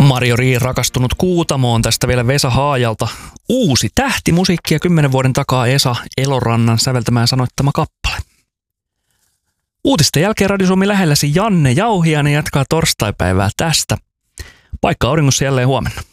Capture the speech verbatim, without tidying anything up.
Mario Rii rakastunut Kuutamoon, tästä vielä Vesa Haajalta. Uusi tähtimusiikkia kymmenen vuoden takaa Esa Elorannan säveltämä ja sanoittama kappale. Uutisten jälkeen Radio Suomi lähelläsi Janne Jauhiainen jatkaa torstaipäivää tästä. Paikka auringossa jälleen huomenna.